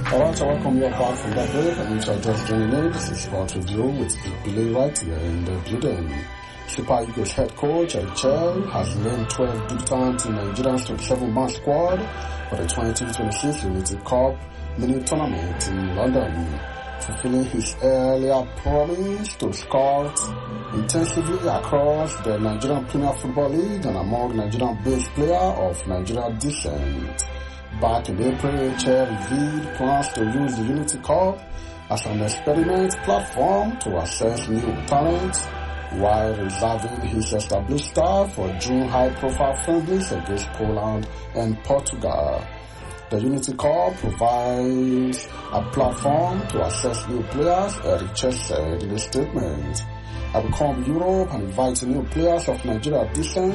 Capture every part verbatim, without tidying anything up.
Alright, I welcome you back from that break, and if you're just joining in, this is Sport Review with Billy right here in the building. Super Eagles head coach Eddie Chell has named twelve debutants in Nigeria's twenty-seven man squad for the twenty twenty-six Unity Cup mini tournament in London, fulfilling his earlier promise to scout intensively across the Nigerian Premier Football League and among Nigerian-based players of Nigerian descent. Back in April, Chell revealed plans to use the Unity Cup as an experiment platform to assess new talent, while reserving his established staff for June high-profile friendlies against Poland and Portugal. The Unity Cup provides a platform to assess new players, Eddie Chell said in a statement. I will come to Europe and invite new players of Nigeria descent,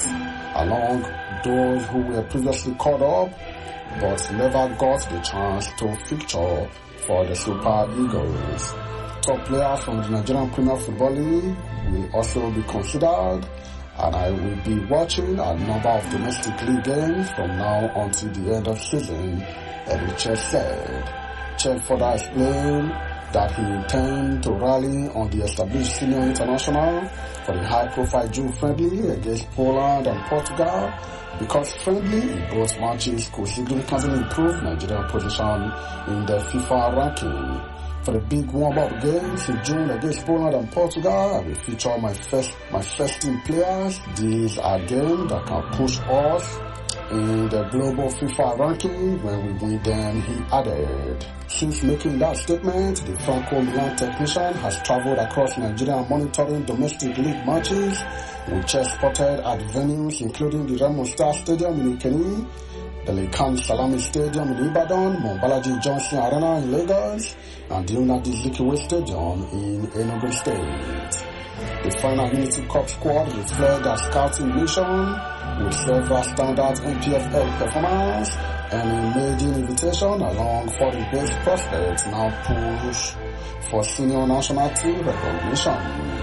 along those who were previously caught up but never got the chance to feature for the Super Eagles. Top players from the Nigerian Premier Football League will also be considered, and I will be watching a number of domestic league games from now until the end of season, Eddie Chell said. Chell further explained that he intends to rally on the established senior international for the high-profile June friendly against Poland and Portugal, because friendly in both matches could significantly improve Nigeria's position in the FIFA ranking. For the big warm-up games in June against Poland and Portugal, I will feature my first my first team players. These are games that can push us in the global FIFA ranking when we win them, he added. Since making that statement, the Franco-Milan technician has traveled across Nigeria monitoring domestic league matches, which are spotted at venues including the Remo Star Stadium in Ikeni, the Lekan Salami Stadium in Ibadan, Mombalaji Johnson Arena in Lagos, and the Nnamdi Azikiwe Stadium in Enugu State. The final Unity Cup squad reflects their scouting mission with several standout N P F L performance and a maiden invitation along foreign-based prospects now push for senior national team recognition.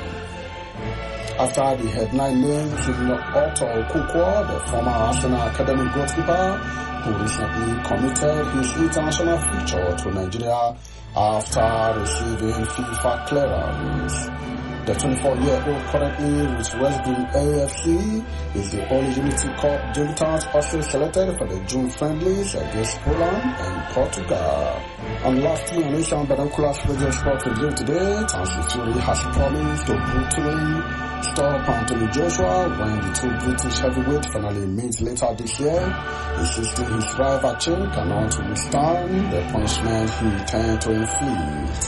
After the headline names in Otto Okonkwo, the former Arsenal Academy goalkeeper, who recently committed his international future to Nigeria after receiving FIFA clearance. The twenty-four-year-old currently with West Brom A F C is the only Unity Cup debutant also selected for the June friendlies against Poland and Portugal. And lastly, on Asian Binoculars Radio Sport Review today, Tyson Fury has promised to brutally stop Anthony Joshua when the two British heavyweights finally meet later this year, insisting his rival Chin cannot withstand the punishment he intends to inflict.